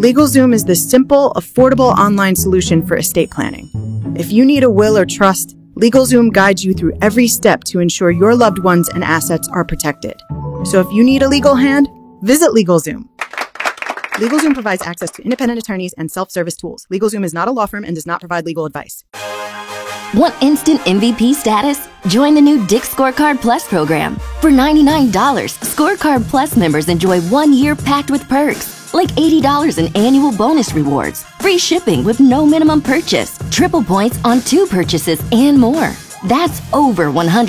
LegalZoom is the simple, affordable online solution for estate planning. If you need a will or trust, LegalZoom guides you through every step to ensure your loved ones and assets are protected. So if you need a legal hand, visit LegalZoom. LegalZoom provides access to independent attorneys and self-service tools. LegalZoom is not a law firm and does not provide legal advice. Want instant MVP status? Join the new Dick's Scorecard Plus program. For $99, Scorecard Plus members enjoy 1 year packed with perks, like $80 in annual bonus rewards, free shipping with no minimum purchase, triple points on 2 purchases, and more. That's over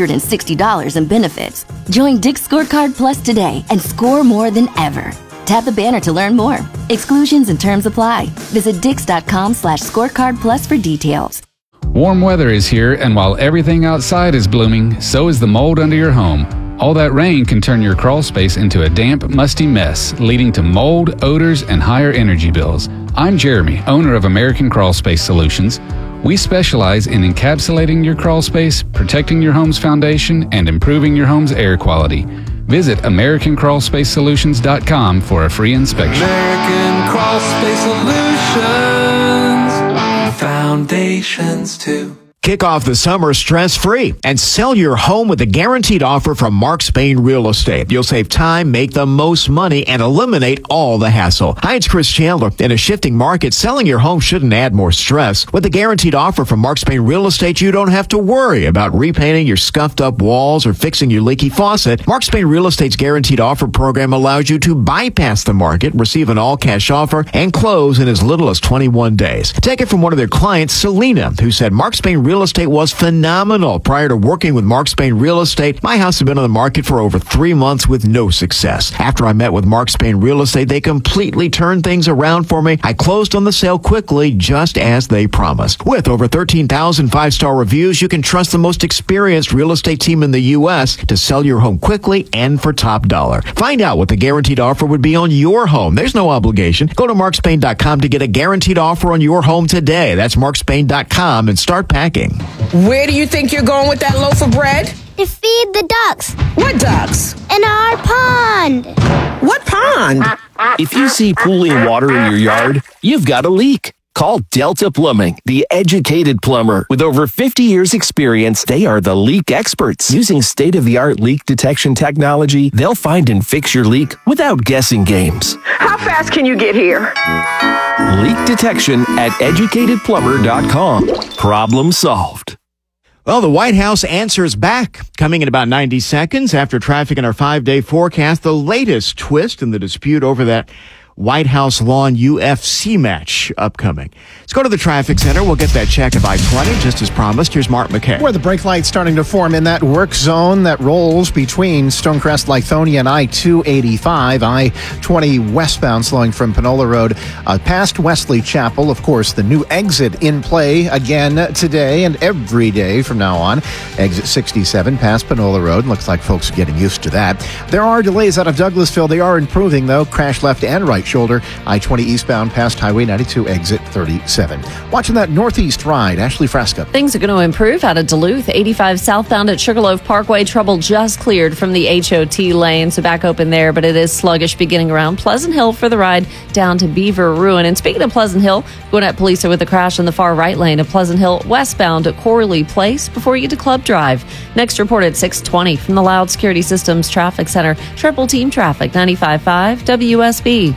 $160 in benefits. Join Dick's Scorecard Plus today and score more than ever. Tap the banner to learn more. Exclusions and terms apply. Visit dix.com/scorecard plus for details. Warm weather is here, and while everything outside is blooming, so is the mold under your home. All that rain can turn your crawl space into a damp, musty mess, leading to mold, odors, and higher energy bills. I'm Jeremy, owner of American Crawl Space Solutions. We specialize in encapsulating your crawl space, protecting your home's foundation, and improving your home's air quality. Visit AmericanCrawlSpaceSolutions.com for a free inspection. American Crawl Space Solutions. Foundations too. Kick off the summer stress-free and sell your home with a guaranteed offer from Mark Spain Real Estate. You'll save time, make the most money, and eliminate all the hassle. Hi, it's Chris Chandler. In a shifting market, selling your home shouldn't add more stress. With a guaranteed offer from Mark Spain Real Estate, you don't have to worry about repainting your scuffed-up walls or fixing your leaky faucet. Mark Spain Real Estate's guaranteed offer program allows you to bypass the market, receive an all-cash offer, and close in as little as 21 days. Take it from one of their clients, Selena, who said Mark Spain Real Estate was phenomenal. Prior to working with Mark Spain Real Estate, my house had been on the market for over 3 months with no success. After I met with Mark Spain Real Estate, they completely turned things around for me. I closed on the sale quickly, just as they promised. With over 13,000 5-star reviews, you can trust the most experienced real estate team in the U.S. to sell your home quickly and for top dollar. Find out what the guaranteed offer would be on your home. There's no obligation. Go to markspain.com to get a guaranteed offer on your home today. That's markspain.com and start packing. Where do you think you're going with that loaf of bread? To feed the ducks. What ducks? In our pond. What pond? If you see pooling water in your yard, you've got a leak. Call Delta Plumbing, the educated plumber. With over 50 years experience, they are the leak experts. Using state-of-the-art leak detection technology, they'll find and fix your leak without guessing games. How fast can you get here? Leak detection at educatedplumber.com. Problem solved. Well, the White House answers back. Coming in about 90 seconds after traffic in our 5-day forecast, the latest twist in the dispute over that White House lawn UFC match upcoming. Let's go to the traffic center. We'll get that check of I-20 just as promised. Here's Mark McKay. Where the brake light's starting to form in that work zone that rolls between Stonecrest, Lithonia, and I-285. I-20 westbound slowing from Panola Road past Wesley Chapel. Of course, the new exit in play again today and every day from now on. Exit 67 past Panola Road. Looks like folks are getting used to that. There are delays out of Douglasville. They are improving, though. Crash left and right shoulder. I-20 eastbound past Highway 92, exit 37. Watching that northeast ride, Ashley Fresca. Things are going to improve out of Duluth. 85 southbound at Sugarloaf Parkway. Trouble just cleared from the HOT lane, so back open there, but it is sluggish beginning around Pleasant Hill for the ride down to Beaver Ruin. And speaking of Pleasant Hill, Gwinnett police are with a crash in the far right lane of Pleasant Hill westbound at Corley Place before you get to Club Drive. Next report at 6:20 from the Loud Security Systems Traffic Center. Triple Team Traffic, 95.5 WSB.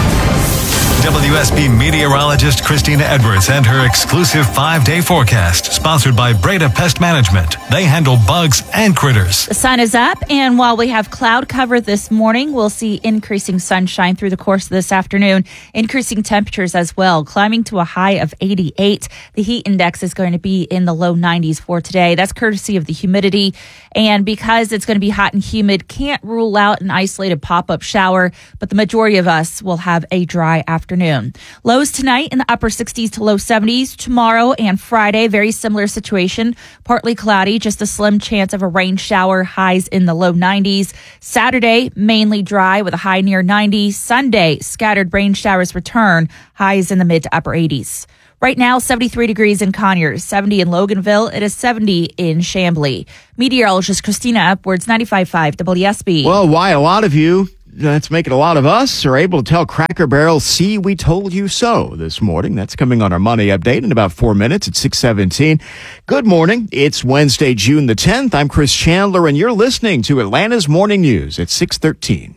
WSB meteorologist Christina Edwards and her exclusive 5-day forecast, sponsored by Breda Pest Management. They handle bugs and critters. The sun is up, and while we have cloud cover this morning, we'll see increasing sunshine through the course of this afternoon, increasing temperatures as well, climbing to a high of 88. The heat index is going to be in the low 90s for today. That's courtesy of the humidity, and because it's going to be hot and humid, can't rule out an isolated pop-up shower, but the majority of us will have a dry afternoon. Lows tonight in the upper 60s to low 70s. Tomorrow and Friday, very similar situation. Partly cloudy, just a slim chance of a rain shower, highs in the low 90s. Saturday, mainly dry with a high near 90. Sunday, scattered rain showers return, highs in the mid to upper 80s. Right now, 73 degrees in Conyers, 70 in Loganville. It is 70 in Chambly. Meteorologist Christina Edwards, 95.5 WSB. Well, why a lot of you that's making a lot of us are able to tell Cracker Barrel, see, we told you so this morning. That's coming on our Money Update in about 4 minutes at 6:17. Good morning. It's Wednesday, June the 10th. I'm Chris Chandler, and you're listening to Atlanta's Morning News at 6:13.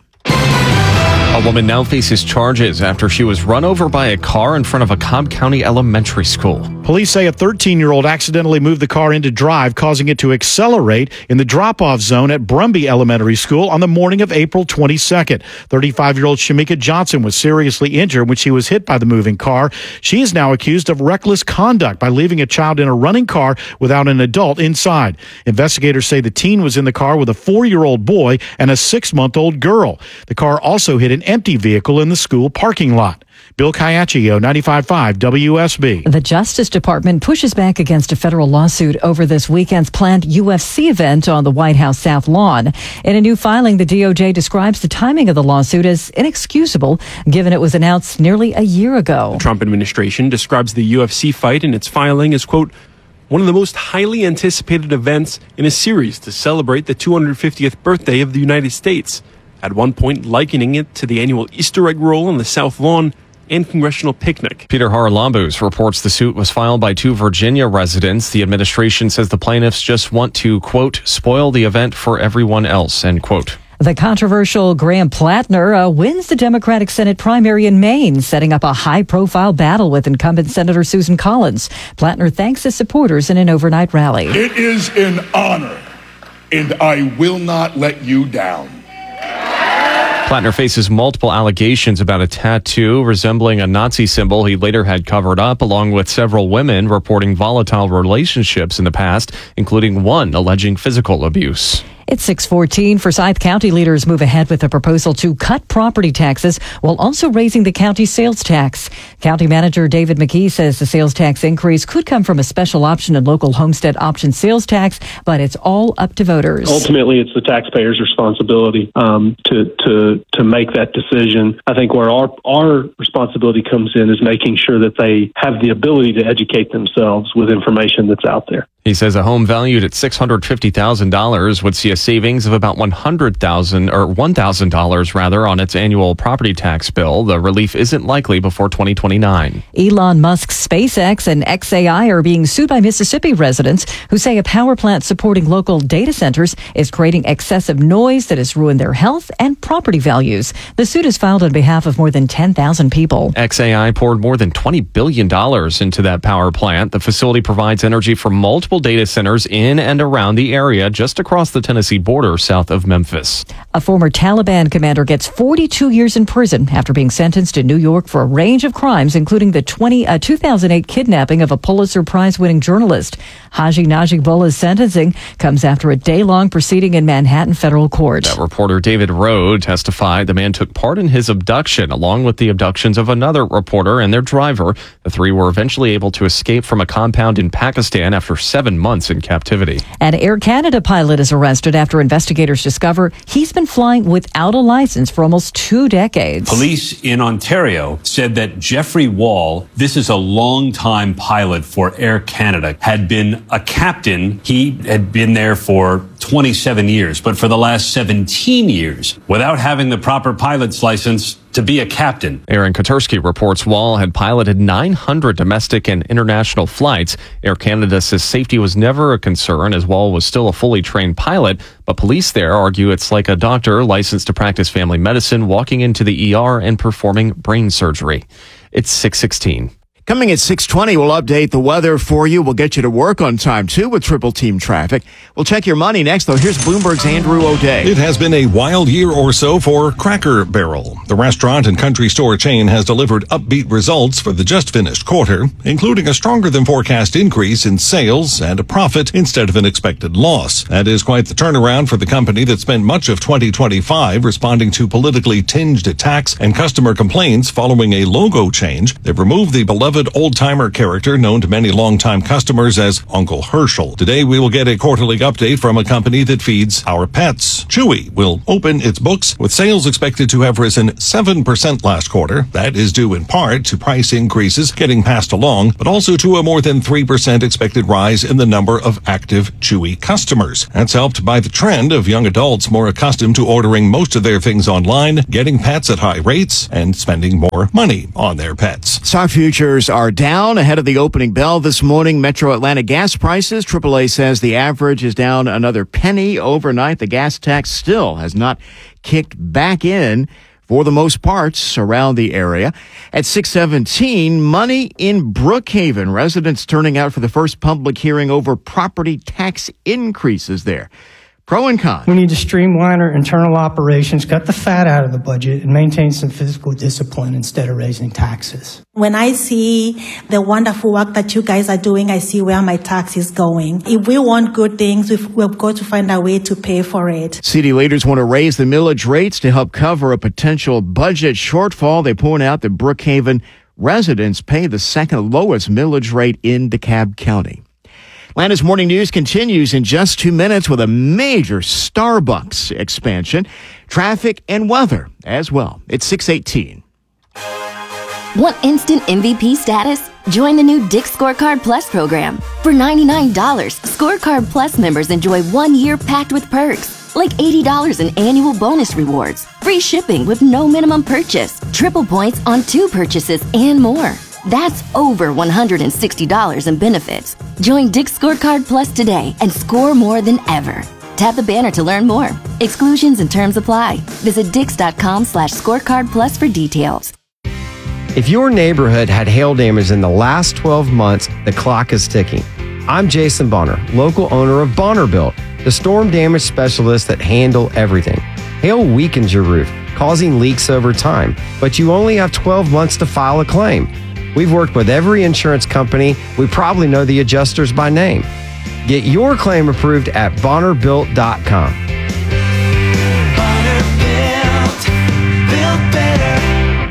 A woman now faces charges after she was run over by a car in front of a Cobb County elementary school. Police say a 13-year-old accidentally moved the car into drive, causing it to accelerate in the drop-off zone at Brumby Elementary School on the morning of April 22nd. 35-year-old Shamika Johnson was seriously injured when she was hit by the moving car. She is now accused of reckless conduct by leaving a child in a running car without an adult inside. Investigators say the teen was in the car with a 4-year-old boy and a 6-month-old girl. The car also hit an empty vehicle in the school parking lot. Bill Caiaccio, 95.5 WSB. The Justice Department pushes back against a federal lawsuit over this weekend's planned UFC event on the White House South Lawn. In a new filing, the DOJ describes the timing of the lawsuit as inexcusable, given it was announced nearly a year ago. The Trump administration describes the UFC fight in its filing as, quote, one of the most highly anticipated events in a series to celebrate the 250th birthday of the United States, at one point likening it to the annual Easter egg roll on the South Lawn and congressional picnic. Peter Haralambous reports the suit was filed by 2 Virginia residents. The administration says the plaintiffs just want to, quote, spoil the event for everyone else, end quote. The controversial Graham Plattner wins the Democratic Senate primary in Maine, setting up a high-profile battle with incumbent Senator Susan Collins. Plattner thanks his supporters in an overnight rally. It is an honor, and I will not let you down. Plattner faces multiple allegations about a tattoo resembling a Nazi symbol he later had covered up, along with several women reporting volatile relationships in the past, including one alleging physical abuse. It's 6:14. Forsyth County leaders move ahead with a proposal to cut property taxes while also raising the county's sales tax. County Manager David McKee says the sales tax increase could come from a special option and local homestead option sales tax, but it's all up to voters. Ultimately, it's the taxpayer's responsibility to make that decision. I think where our responsibility comes in is making sure that they have the ability to educate themselves with information that's out there. He says a home valued at $650,000 would see a savings of about $1,000 rather on its annual property tax bill. The relief isn't likely before 2029. Elon Musk's SpaceX and XAI are being sued by Mississippi residents who say a power plant supporting local data centers is creating excessive noise that has ruined their health and property values. The suit is filed on behalf of more than 10,000 people. XAI poured more than $20 billion into that power plant. The facility provides energy for multiple data centers in and around the area just across the Tennessee border south of Memphis. A former Taliban commander gets 42 years in prison after being sentenced in New York for a range of crimes, including the 2008 kidnapping of a Pulitzer Prize-winning journalist. Haji Najibullah's sentencing comes after a day-long proceeding in Manhattan federal court. That reporter David Rowe testified the man took part in his abduction along with the abductions of another reporter and their driver. The 3 were eventually able to escape from a compound in Pakistan after 7 months in captivity. An Air Canada pilot is arrested after investigators discover he's been flying without a license for almost 2 decades. Police in Ontario said that Jeffrey Wall, this is a longtime pilot for Air Canada, had been a captain. He had been there for 27 years, but for the last 17 years, without having the proper pilot's license to be a captain. Aaron Koturski reports Wall had piloted 900 domestic and international flights. Air Canada says safety was never a concern as Wall was still a fully trained pilot, but police there argue it's like a doctor licensed to practice family medicine walking into the ER and performing brain surgery. It's 6:16. Coming at 6:20, we'll update the weather for you. We'll get you to work on time, too, with Triple Team Traffic. We'll check your money next, though. Here's Bloomberg's Andrew O'Day. It has been a wild year or so for Cracker Barrel. The restaurant and country store chain has delivered upbeat results for the just-finished quarter, including a stronger-than-forecast increase in sales and a profit instead of an expected loss. That is quite the turnaround for the company that spent much of 2025 responding to politically tinged attacks and customer complaints following a logo change that removed the beloved beloved old-timer character known to many longtime customers as Uncle Herschel. Today, we will get a quarterly update from a company that feeds our pets. Chewy will open its books with sales expected to have risen 7% last quarter. That is due in part to price increases getting passed along, but also to a more than 3% expected rise in the number of active Chewy customers. That's helped by the trend of young adults more accustomed to ordering most of their things online, getting pets at high rates, and spending more money on their pets. Stock futures are down ahead of the opening bell this morning. Metro Atlanta gas prices, AAA says the average is down another penny overnight. The gas tax still has not kicked back in for the most parts around the area. At 6:17, money in Brookhaven. Residents turning out for the first public hearing over property tax increases there. Pro and con. We need to streamline our internal operations, cut the fat out of the budget, and maintain some fiscal discipline instead of raising taxes. When I see the wonderful work that you guys are doing, I see where my tax is going. If we want good things, we've got to find a way to pay for it. City leaders want to raise the millage rates to help cover a potential budget shortfall. They point out that Brookhaven residents pay the second lowest millage rate in DeKalb County. Atlanta's Morning News continues in just 2 minutes with a major Starbucks expansion, traffic and weather as well. It's 6:18. Want instant MVP status? Join the new Dick's Scorecard Plus program. For $99, Scorecard Plus members enjoy 1 year packed with perks, like $80 in annual bonus rewards, free shipping with no minimum purchase, triple points on 2 purchases, and more. That's over $160 in benefits. Join Dick's Scorecard Plus today and score more than ever. Tap the banner to learn more. Exclusions and terms apply. Visit dix.com/scorecard plus for details. If your neighborhood had hail damage in the last 12 months, the clock is ticking. I'm Jason Bonner, local owner of Bonner Built, the storm damage specialist that handle everything. Hail weakens your roof, causing leaks over time, but you only have 12 months to file a claim. We've worked with every insurance company. We probably know the adjusters by name. Get your claim approved at BonnerBuilt.com. Bonner built better.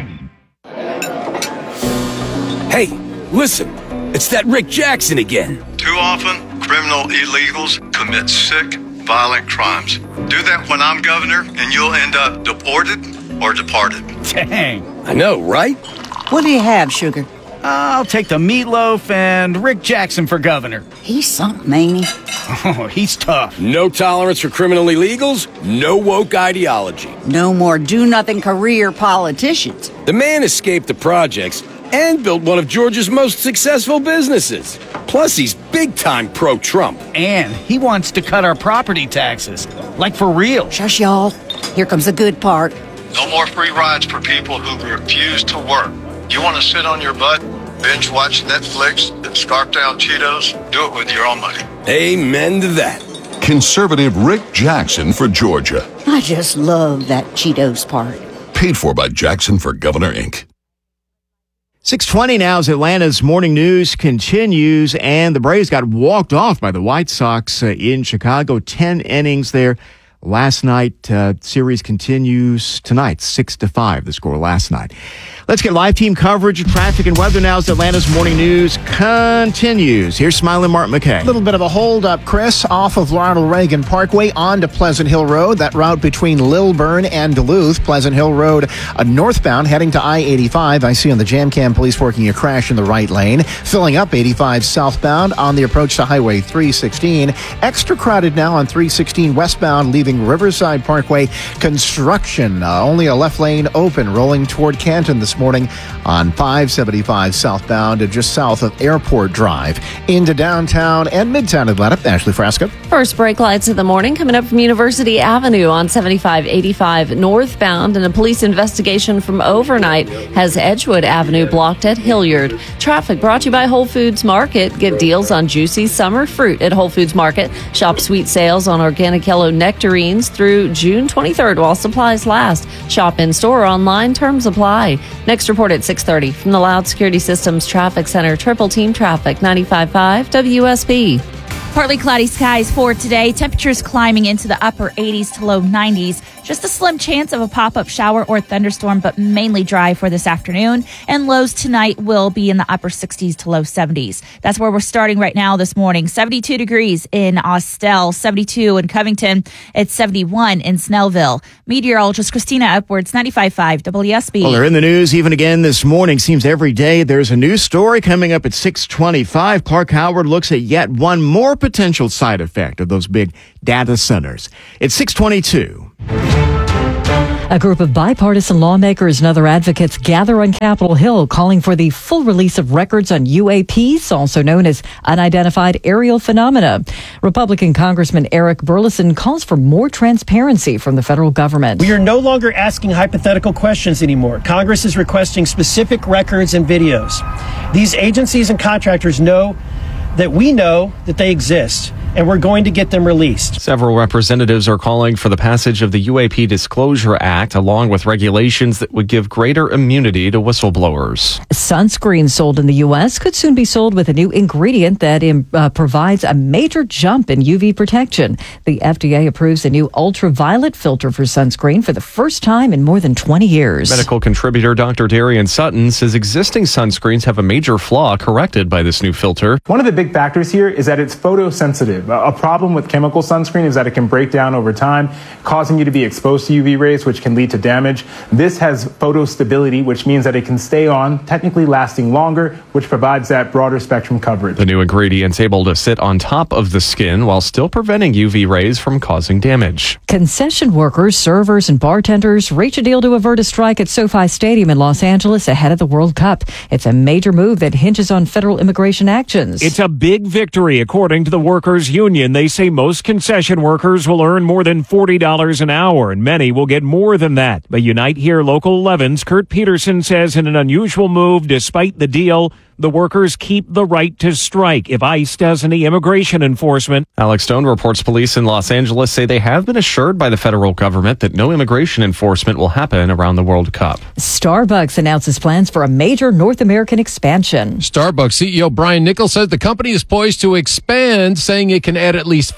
Hey, listen, it's that Rick Jackson again. Too often, criminal illegals commit sick, violent crimes. Do that when I'm governor, and you'll end up deported or departed. Dang. I know, right? What do you have, Sugar? I'll take the meatloaf and Rick Jackson for governor. He's something, ain't he? Oh, he's tough. No tolerance for criminal illegals, no woke ideology. No more do-nothing career politicians. The man escaped the projects and built one of Georgia's most successful businesses. Plus, he's big-time pro-Trump. And he wants to cut our property taxes. Like for real. Shush, y'all. Here comes the good part. No more free rides for people who refuse to work. You want to sit on your butt, binge watch Netflix, and scarf down Cheetos? Do it with your own money. Amen to that. Conservative Rick Jackson for Georgia. I just love that Cheetos part. Paid for by Jackson for Governor, Inc. 6:20 now as Atlanta's Morning News continues, and the Braves got walked off by the White Sox in Chicago. 10 innings there last night. Series continues tonight, 6-5, the score last night. Let's get live team coverage of traffic and weather now as Atlanta's Morning News continues. Here's Smiling Mark McKay. A little bit of a hold-up, Chris, off of Ronald Reagan Parkway onto Pleasant Hill Road. That route between Lilburn and Duluth. Pleasant Hill Road northbound heading to I-85. I see on the Jam Cam police working a crash in the right lane. Filling up 85 southbound on the approach to Highway 316. Extra crowded now on 316 westbound leaving Riverside Parkway. Construction. Only a left lane open rolling toward Canton this morning on 575 southbound just south of Airport Drive into downtown and midtown Atlanta. Ashley Frasca. First brake lights of the morning coming up from University Avenue on 7585 northbound, and a police investigation from overnight has Edgewood Avenue blocked at Hilliard. Traffic brought to you by Whole Foods Market. Get deals on juicy summer fruit at Whole Foods Market. Shop sweet sales on organic yellow nectarines through June 23rd while supplies last. Shop in store or online. Terms apply. Next report at 6:30 from the Loud Security Systems Traffic Center. Triple Team Traffic, 95.5 WSB. Partly cloudy skies for today. Temperatures climbing into the upper 80s to low 90s. Just a slim chance of a pop-up shower or thunderstorm, but mainly dry for this afternoon. And lows tonight will be in the upper 60s to low 70s. That's where we're starting right now this morning. 72 degrees in Austell, 72 in Covington. It's 71 in Snellville. Meteorologist Christina Upwards, 95.5 WSB. Well, they're in the news even again this morning. Seems every day there's a news story coming up at 6:25. Clark Howard looks at yet one more potential side effect of those big data centers. It's 6:22. A group of bipartisan lawmakers and other advocates gather on Capitol Hill calling for the full release of records on UAPs, also known as unidentified aerial phenomena. Republican Congressman Eric Burleson calls for more transparency from the federal government. We are no longer asking hypothetical questions anymore. Congress is requesting specific records and videos. These agencies and contractors know that we know that they exist, and we're going to get them released. Several representatives are calling for the passage of the UAP Disclosure Act, along with regulations that would give greater immunity to whistleblowers. Sunscreen sold in the U.S. could soon be sold with a new ingredient that provides a major jump in UV protection. The FDA approves a new ultraviolet filter for sunscreen for the first time in more than 20 years. Medical contributor Dr. Darian Sutton says existing sunscreens have a major flaw corrected by this new filter. One of the big factors here is that it's photosensitive. A problem with chemical sunscreen is that it can break down over time, causing you to be exposed to UV rays, which can lead to damage. This has photostability, which means that it can stay on, technically lasting longer, which provides that broader spectrum coverage. The new ingredient's able to sit on top of the skin while still preventing UV rays from causing damage. Concession workers, servers, and bartenders reach a deal to avert a strike at SoFi Stadium in Los Angeles ahead of the World Cup. It's a major move that hinges on federal immigration actions. It's a big victory, according to the workers' union. They say most concession workers will earn more than $40 an hour, and many will get more than that. But Unite Here Local 11's Kurt Peterson says in an unusual move, despite the deal, the workers keep the right to strike if ICE does any immigration enforcement. Alex Stone reports police in Los Angeles say they have been assured by the federal government that no immigration enforcement will happen around the World Cup. Starbucks announces plans for a major North American expansion. Starbucks CEO Brian Nichols says the company is poised to expand, saying it can add at least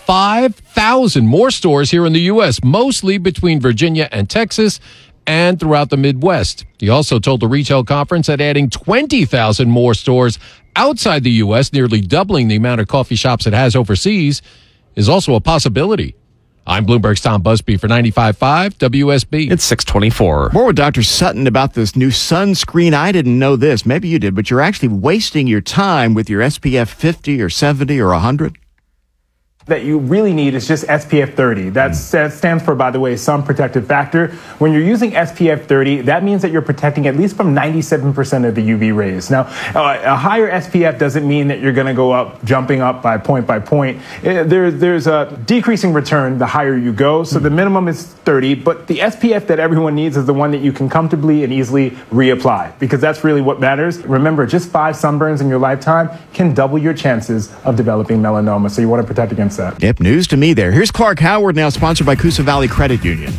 5,000 more stores here in the U.S., mostly between Virginia and Texas and throughout the Midwest. He also told the retail conference that adding 20,000 more stores outside the U.S., nearly doubling the amount of coffee shops it has overseas, is also a possibility. I'm Bloomberg's Tom Busby for 95.5 WSB. It's 6:24. More with Dr. Sutton about this new sunscreen. I didn't know this. Maybe you did, but you're actually wasting your time with your SPF 50 or 70 or 100. That you really need is just SPF 30. That stands for, by the way, sun protective factor. When you're using SPF 30, that means that you're protecting at least from 97% of the UV rays. Now, a higher SPF doesn't mean that you're going to go up, jumping up by point. There's a decreasing return the higher you go. So the minimum is 30, but the SPF that everyone needs is the one that you can comfortably and easily reapply, because that's really what matters. Remember, just 5 sunburns in your lifetime can double your chances of developing melanoma. So you want to protect against that. Yep, news to me there. Here's Clark Howard, now sponsored by Coosa Valley Credit Union.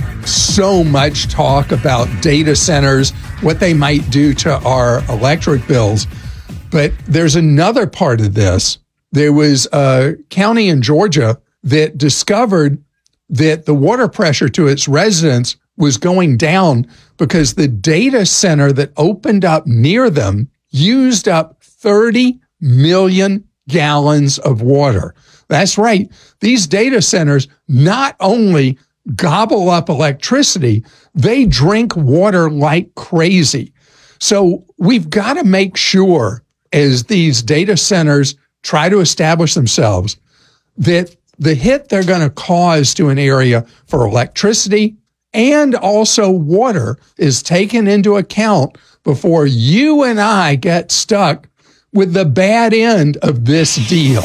So much talk about data centers, what they might do to our electric bills. But there's another part of this. There was a county in Georgia that discovered that the water pressure to its residents was going down because the data center that opened up near them used up 30 million gallons of water. That's right. These data centers not only gobble up electricity, they drink water like crazy. So we've got to make sure, as these data centers try to establish themselves, that the hit they're going to cause to an area for electricity and also water is taken into account before you and I get stuck with the bad end of this deal.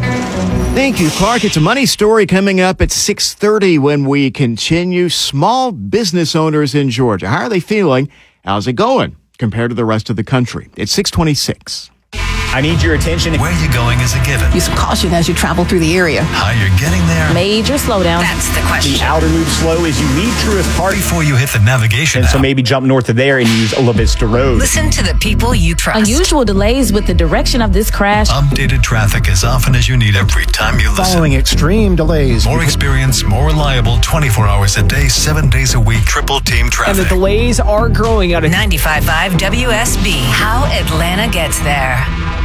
Thank you, Clark. It's a money story coming up at 6:30 when we continue. Small business owners in Georgia, how are they feeling? How's it going compared to the rest of the country? It's 6:26. I need your attention. Where you're going is a given. Use caution as you travel through the area. How you're getting there. Major slowdown. That's the question. The outer loop slow as you leave Truist Park. Before you hit the navigation And so maybe jump north of there and use La Vista Road. Listen to the people you trust. Unusual delays with the direction of this crash. Updated traffic as often as you need every time you listen. Following extreme delays. More experience, more reliable, 24 hours a day, 7 days a week, triple team traffic. And the delays are growing out of 95.5 WSB. How Atlanta gets there.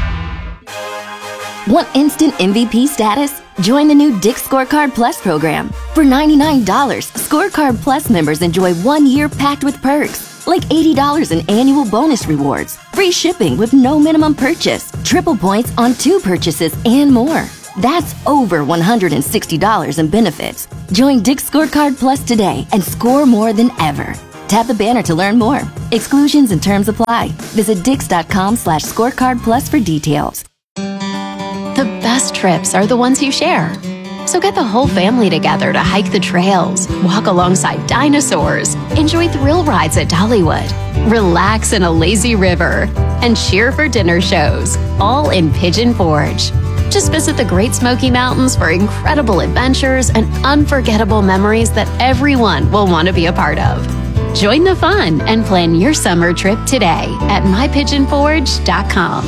Want instant MVP status? Join the new Dick's Scorecard Plus program. For $99, Scorecard Plus members enjoy 1 year packed with perks, like $80 in annual bonus rewards, free shipping with no minimum purchase, triple points on 2 purchases, and more. That's over $160 in benefits. Join Dick's Scorecard Plus today and score more than ever. Tap the banner to learn more. Exclusions and terms apply. Visit dix.com/scorecard plus for details. The best trips are the ones you share. So get the whole family together to hike the trails, walk alongside dinosaurs, enjoy thrill rides at Dollywood, relax in a lazy river, and cheer for dinner shows, all in Pigeon Forge. Just visit the Great Smoky Mountains for incredible adventures and unforgettable memories that everyone will want to be a part of. Join the fun and plan your summer trip today at mypigeonforge.com.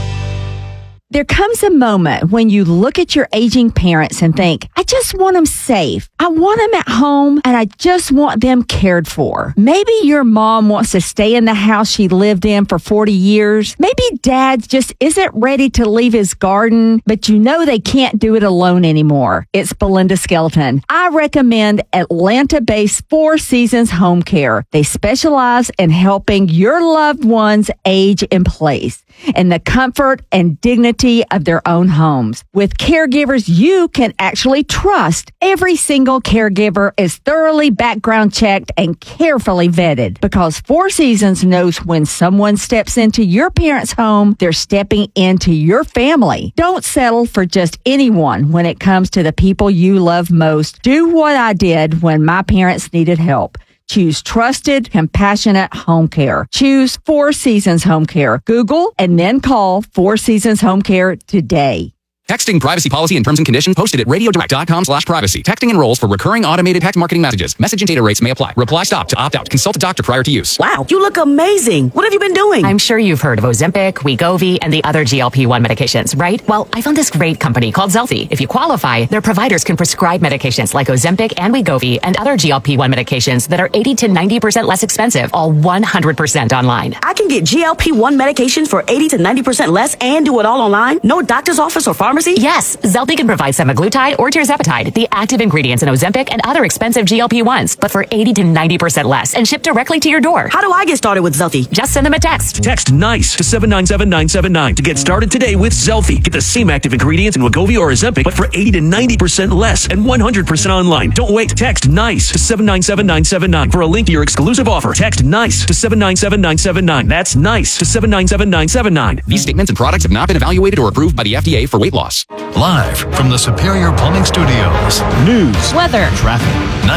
There comes a moment when you look at your aging parents and think, I just want them safe. I want them at home and I just want them cared for. Maybe your mom wants to stay in the house she lived in for 40 years. Maybe dad just isn't ready to leave his garden, but you know they can't do it alone anymore. It's Belinda Skelton. I recommend Atlanta-based Four Seasons Home Care. They specialize in helping your loved ones age in place in the comfort and dignity of their own homes. With caregivers you can actually trust, every single caregiver is thoroughly background checked and carefully vetted because Four Seasons knows when someone steps into your parents' home, they're stepping into your family. Don't settle for just anyone when it comes to the people you love most. Do what I did when my parents needed help. Choose trusted, compassionate home care. Choose Four Seasons Home Care. Google and then call Four Seasons Home Care today. Texting privacy policy and terms and conditions posted at radiodirect.com/privacy. Texting enrolls for recurring automated text marketing messages. Message and data rates may apply. Reply stop to opt out. Consult a doctor prior to use. Wow, you look amazing. What have you been doing? I'm sure you've heard of Ozempic, Wegovy, and the other GLP-1 medications, right? Well, I found this great company called Zelfie. If you qualify, their providers can prescribe medications like Ozempic and Wegovy and other GLP-1 medications that are 80 to 90% less expensive, all 100% online. I can get GLP-1 medications for 80 to 90% less and do it all online? No doctor's office or pharmacy? Yes, Zelfie can provide semaglutide or tirzepatide, the active ingredients in Ozempic and other expensive GLP-1s, but for 80 to 90% less and shipped directly to your door. How do I get started with Zelfie? Just send them a text. Text NICE to 797-979 to get started today with Zelfie. Get the same active ingredients in Wegovy or Ozempic, but for 80 to 90% less and 100% online. Don't wait. Text NICE to 797-979 for a link to your exclusive offer. Text NICE to 797-979. That's NICE to 797-979. These statements and products have not been evaluated or approved by the FDA for weight loss. Live from the Superior Plumbing Studios. News, weather, traffic.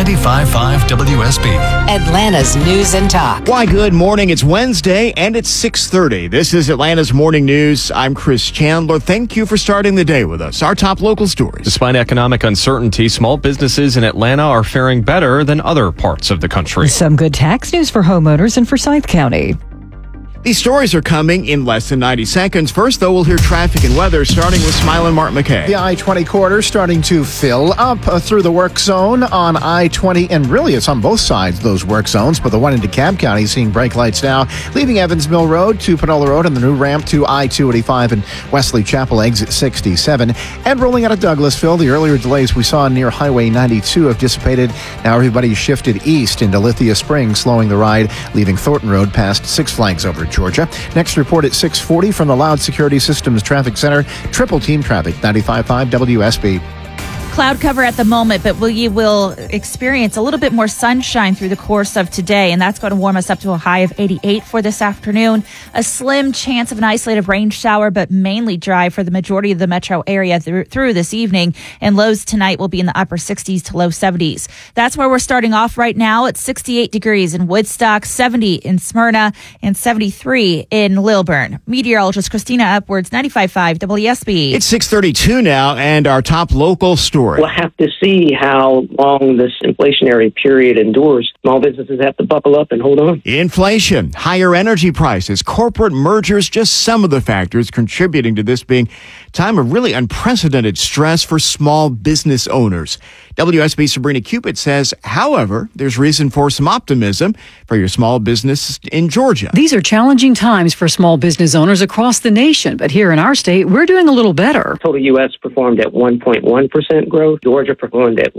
95.5 WSB. Atlanta's News and Talk. Why, good morning. It's Wednesday and it's 6:30. This is Atlanta's Morning News. I'm Chris Chandler. Thank you for starting the day with us. Our top local stories. Despite economic uncertainty, small businesses in Atlanta are faring better than other parts of the country. Some good tax news for homeowners in Forsyth County. These stories are coming in less than 90 seconds. First, though, we'll hear traffic and weather, starting with Smile and Mark McKay. The I-20 corridor starting to fill up through the work zone on I-20, and really it's on both sides, those work zones, but the one in DeKalb County seeing brake lights now, leaving Evans Mill Road to Panola Road and the new ramp to I-285 and Wesley Chapel exit 67. And rolling out of Douglasville, the earlier delays we saw near Highway 92 have dissipated. Now everybody's shifted east into Lithia Springs, slowing the ride, leaving Thornton Road past Six Flags over Georgia. Next report at 6:40 from the Loud Security Systems Traffic Center. Triple team traffic, 95.5 WSB. Cloud cover at the moment, but we will experience a little bit more sunshine through the course of today, and that's going to warm us up to a high of 88 for this afternoon. A slim chance of an isolated rain shower, but mainly dry for the majority of the metro area through this evening, and lows tonight will be in the upper 60s to low 70s. That's where we're starting off right now at 68 degrees in Woodstock, 70 in Smyrna, and 73 in Lilburn. Meteorologist Christina Upwards, 95.5 WSB. It's 6:32 now, and our top local story. We'll have to see how long this inflationary period endures. Small businesses have to buckle up and hold on. Inflation, higher energy prices, corporate mergers, just some of the factors contributing to this being a time of really unprecedented stress for small business owners. WSB Sabrina Cupid says, however, there's reason for some optimism for your small business in Georgia. These are challenging times for small business owners across the nation, but here in our state, we're doing a little better. Total U.S. performed at 1.1% growth. Georgia performed at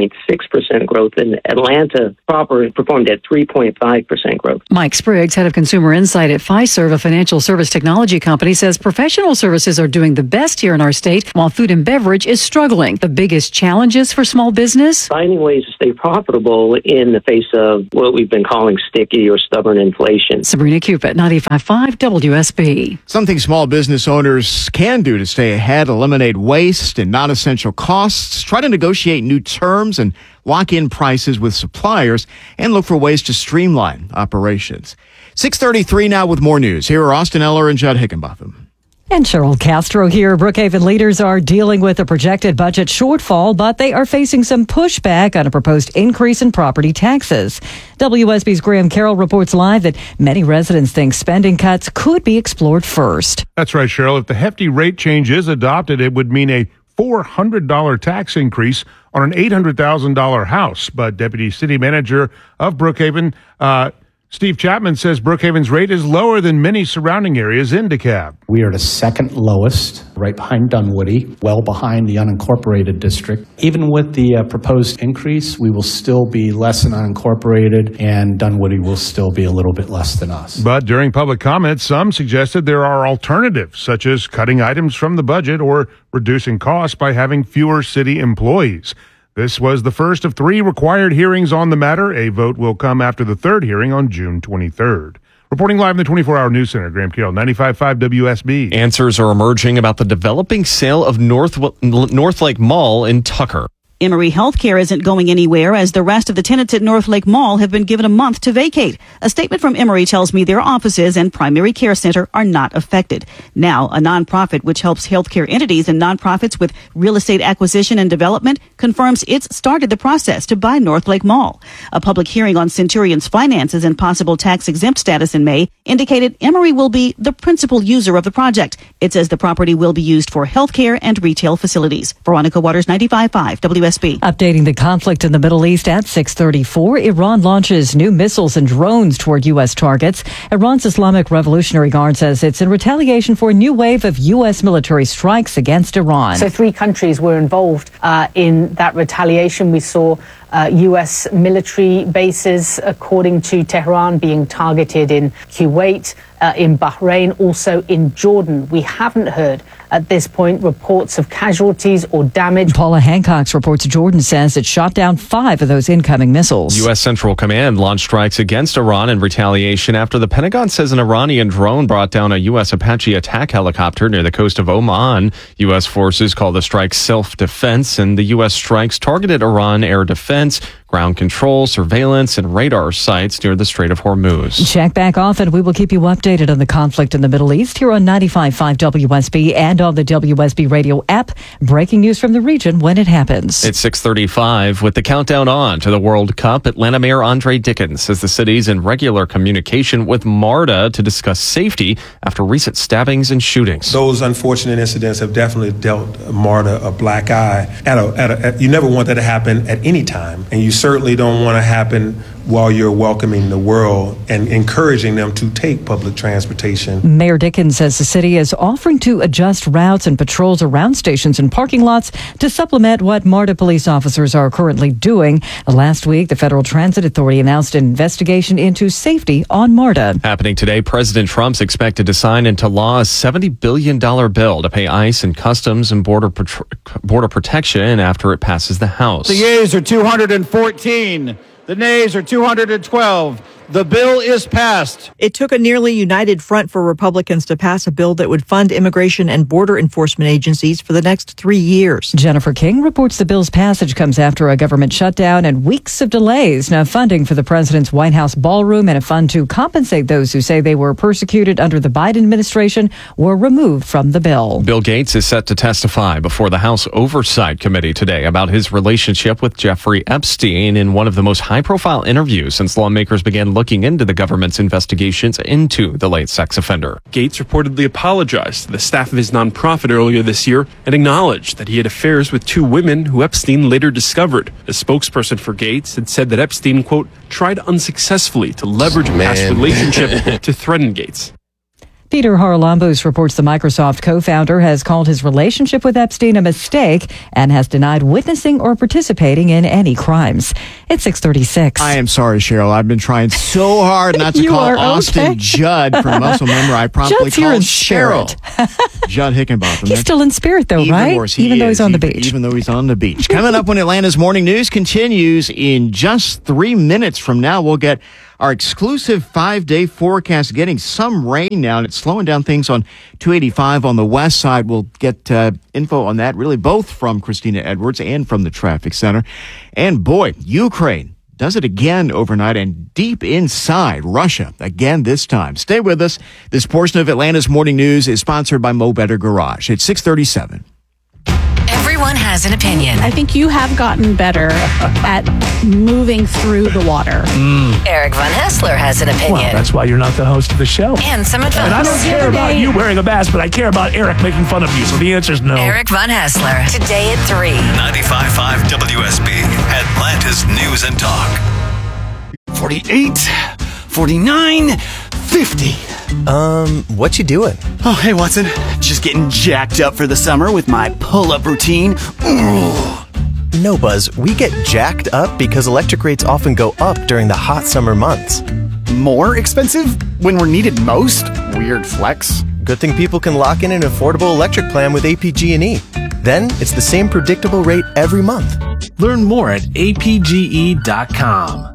1.6% growth. And Atlanta proper performed at 3.5% growth. Mike Spriggs, head of consumer insight at Fiserv, a financial service technology company, says professional services are doing the best here in our state, while food and beverage is struggling. The biggest challenges for small business? Finding ways to stay profitable in the face of what we've been calling sticky or stubborn inflation. Sabrina Cupid, 95.5 WSB. Something small business owners can do to stay ahead: eliminate waste and non-essential costs, try to negotiate new terms and lock in prices with suppliers, and look for ways to streamline operations. 6:33 now with more news. Here are Austin Eller and Judd Hickenbotham. And Cheryl Castro here. Brookhaven leaders are dealing with a projected budget shortfall, but they are facing some pushback on a proposed increase in property taxes. WSB's Graham Carroll reports live that many residents think spending cuts could be explored first. That's right, Cheryl. If the hefty rate change is adopted, it would mean a $400 tax increase on an $800,000 house. But Deputy City Manager of Brookhaven, Steve Chapman, says Brookhaven's rate is lower than many surrounding areas in DeKalb. We are the second lowest, right behind Dunwoody, well behind the unincorporated district. Even with the proposed increase, we will still be less than unincorporated, and Dunwoody will still be a little bit less than us. But during public comments, some suggested there are alternatives, such as cutting items from the budget or reducing costs by having fewer city employees. This was the first of 3 required hearings on the matter. A vote will come after the 3rd hearing on June 23rd. Reporting live in the 24-hour news center, Graham Carroll, 95.5 WSB. Answers are emerging about the developing sale of North Lake Mall in Tucker. Emory Healthcare isn't going anywhere, as the rest of the tenants at North Lake Mall have been given a month to vacate. A statement from Emory tells me their offices and primary care center are not affected. Now, a nonprofit which helps healthcare entities and nonprofits with real estate acquisition and development confirms it's started the process to buy North Lake Mall. A public hearing on Centurion's finances and possible tax-exempt status in May indicated Emory will be the principal user of the project. It says the property will be used for healthcare and retail facilities. Veronica Waters, 95.5 WSB. Updating the conflict in the Middle East at 6:34, Iran launches new missiles and drones toward U.S. targets. Iran's Islamic Revolutionary Guard says it's in retaliation for a new wave of U.S. military strikes against Iran. So 3 countries were involved in that retaliation. We saw U.S. military bases, according to Tehran, being targeted in Kuwait, in Bahrain, also in Jordan. We haven't heard at this point reports of casualties or damage. Paula Hancock's reports Jordan says it shot down 5 of those incoming missiles. U.S. Central Command launched strikes against Iran in retaliation after the Pentagon says an Iranian drone brought down a U.S. Apache attack helicopter near the coast of Oman. U.S. forces call the strike self-defense, and the U.S. strikes targeted Iran air defense, ground control, surveillance, and radar sites near the Strait of Hormuz. Check back often. We will keep you updated on the conflict in the Middle East here on 95.5 WSB and on the WSB radio app. Breaking news from the region when it happens. It's 6:35 with the countdown on to the World Cup. Atlanta Mayor Andre Dickens says the city's in regular communication with MARTA to discuss safety after recent stabbings and shootings. Those unfortunate incidents have definitely dealt MARTA a black eye. You never want that to happen at any time, and you certainly don't want to happen while you're welcoming the world and encouraging them to take public transportation. Mayor Dickens says the city is offering to adjust routes and patrols around stations and parking lots to supplement what MARTA police officers are currently doing. Last week, the Federal Transit Authority announced an investigation into safety on MARTA. Happening today, President Trump's expected to sign into law a $70 billion bill to pay ICE and Customs and Border Protection after it passes the House. The yeas are 214. The nays are 212. The bill is passed. It took a nearly united front for Republicans to pass a bill that would fund immigration and border enforcement agencies for the next 3 years. Jennifer King reports the bill's passage comes after a government shutdown and weeks of delays. Now, funding for the president's White House ballroom and a fund to compensate those who say they were persecuted under the Biden administration were removed from the bill. Bill Gates is set to testify before the House Oversight Committee today about his relationship with Jeffrey Epstein in one of the most high-profile interviews since lawmakers began looking into the government's investigations into the late sex offender. Gates reportedly apologized to the staff of his nonprofit earlier this year and acknowledged that he had affairs with 2 women who Epstein later discovered. A spokesperson for Gates had said that Epstein, quote, tried unsuccessfully to leverage a past relationship to threaten Gates. Peter Haralambous reports the Microsoft co-founder has called his relationship with Epstein a mistake and has denied witnessing or participating in any crimes. It's 6:36. I am sorry, Cheryl. I've been trying so hard not to call Austin Judd from Muscle Member. I promptly Judd's here called in Cheryl. Judd Hickenbotham. He's still in spirit, though, right? Even though he's on the beach. Even though he's on the beach. Coming up when Atlanta's Morning News continues in just 3 minutes from now, we'll get our exclusive 5-day forecast, getting some rain now, and it's slowing down things on 285 on the west side. We'll get info on that, really both from Christina Edwards and from the Traffic Center. And boy, Ukraine does it again overnight and deep inside Russia again this time. Stay with us. This portion of Atlanta's Morning News is sponsored by Mo Better Garage. It's 6:37. Everyone has an opinion. I think you have gotten better at moving through the water. Eric Von Hessler has an opinion. Well, that's why you're not the host of the show. And some advice. And I don't care about you wearing a mask, but I care about Eric making fun of you. So the answer is no. Eric Von Hessler, today at 3. 95.5 WSB, Atlanta's News and Talk. 48, 49, 50. What you doing? Oh, hey, Watson. Just getting jacked up for the summer with my pull-up routine. No, Buzz. We get jacked up because electric rates often go up during the hot summer months. More expensive when we're needed most? Weird flex. Good thing people can lock in an affordable electric plan with APG&E. Then it's the same predictable rate every month. Learn more at apge.com.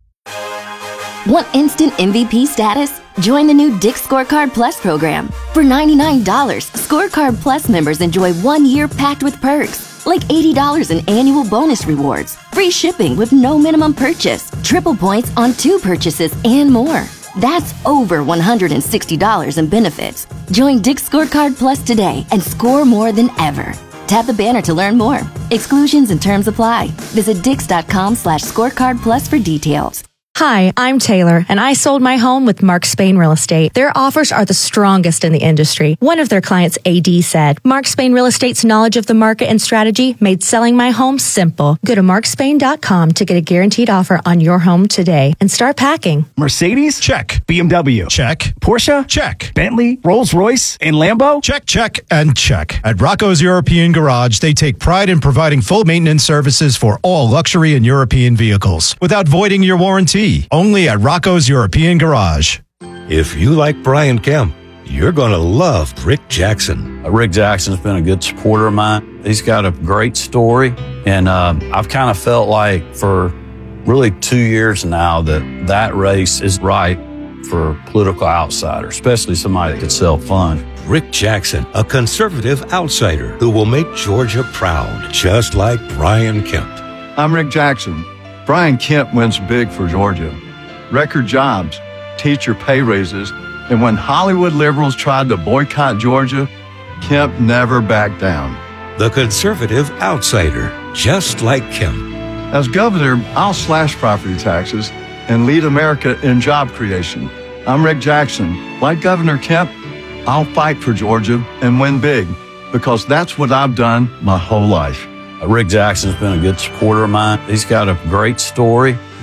Want instant MVP status? Join the new Dick's Scorecard Plus program. For $99, Scorecard Plus members enjoy 1 year packed with perks, like $80 in annual bonus rewards, free shipping with no minimum purchase, triple points on 2 purchases, and more. That's over $160 in benefits. Join Dick's Scorecard Plus today and score more than ever. Tap the banner to learn more. Exclusions and terms apply. Visit dix.com/scorecard plus for details. Hi, I'm Taylor, and I sold my home with Mark Spain Real Estate. Their offers are the strongest in the industry. One of their clients, AD, said, Mark Spain Real Estate's knowledge of the market and strategy made selling my home simple. Go to markspain.com to get a guaranteed offer on your home today and start packing. Mercedes? Check. BMW? Check. Porsche? Check. Bentley? Rolls-Royce? And Lambo? Check, check, and check. At Rocco's European Garage, they take pride in providing full maintenance services for all luxury and European vehicles without voiding your warranty. Only at Rocco's European Garage. If you like Brian Kemp, you're going to love Rick Jackson. Rick Jackson's been a good supporter of mine. He's got a great story, and I've kind of felt like for really 2 years now that race is right for a political outsider, especially somebody that could sell fun. Rick Jackson, a conservative outsider who will make Georgia proud, just like Brian Kemp. I'm Rick Jackson. Brian Kemp wins big for Georgia. Record jobs, teacher pay raises, and when Hollywood liberals tried to boycott Georgia, Kemp never backed down. The conservative outsider, just like Kemp. As governor, I'll slash property taxes and lead America in job creation. I'm Rick Jackson. Like Governor Kemp, I'll fight for Georgia and win big because that's what I've done my whole life. Rick Jackson's been a good supporter of mine. He's got a great story.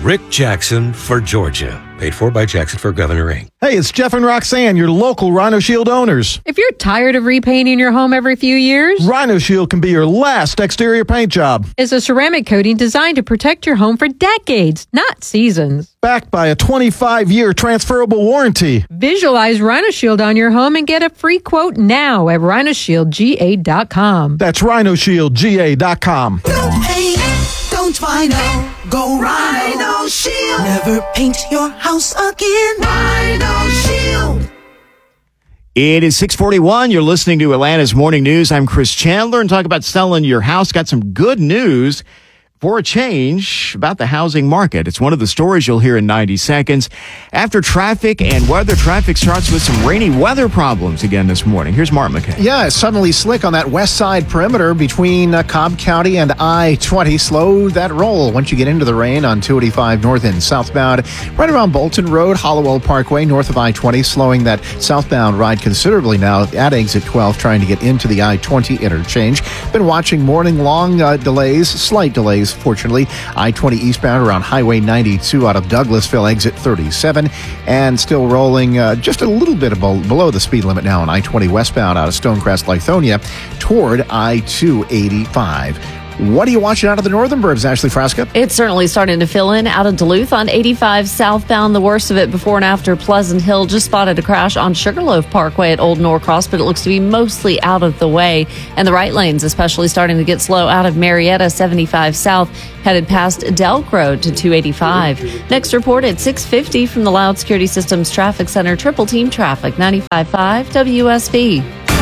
Rick Jackson for Georgia. Paid for by Jackson for Governor Inc. Hey, it's Jeff and Roxanne, your local Rhino Shield owners. If you're tired of repainting your home every few years, Rhino Shield can be your last exterior paint job. It's a ceramic coating designed to protect your home for decades, not seasons. Backed by a 25-year transferable warranty. Visualize Rhino Shield on your home and get a free quote now at rhinoshieldga.com. That's rhinoshieldga.com. Don't paint, don't vinyl, go Rhino Shield. Never paint your house again. Rhino Shield. It is 6:41. You're listening to Atlanta's Morning News. I'm Chris Chandler, and talk about selling your house. Got some good news for a change about the housing market. It's one of the stories you'll hear in 90 seconds. After traffic and weather, traffic starts with some rainy weather problems again this morning. Here's Mark McKay. Yeah, it's suddenly slick on that west side perimeter between Cobb County and I-20. Slow that roll once you get into the rain on 285 north and southbound. Right around Bolton Road, Hollowell Parkway, north of I-20, slowing that southbound ride considerably now at exit 12, trying to get into the I-20 interchange. Been watching morning long delays, slight delays, fortunately. I-20 eastbound around Highway 92 out of Douglasville, exit 37, and still rolling just a little bit below the speed limit now on I-20 westbound out of Stonecrest, Lithonia, toward I-285. What are you watching out of the northern burbs, Ashley Frasca? It's certainly starting to fill in out of Duluth on 85 southbound. The worst of it before and after Pleasant Hill. Just spotted a crash on Sugarloaf Parkway at Old Norcross, but it looks to be mostly out of the way. And the right lane's especially starting to get slow out of Marietta 75 south, headed past Delk Road to 285. Next report at 6:50 from the Loud Security Systems Traffic Center. Triple Team Traffic, 95.5 WSB.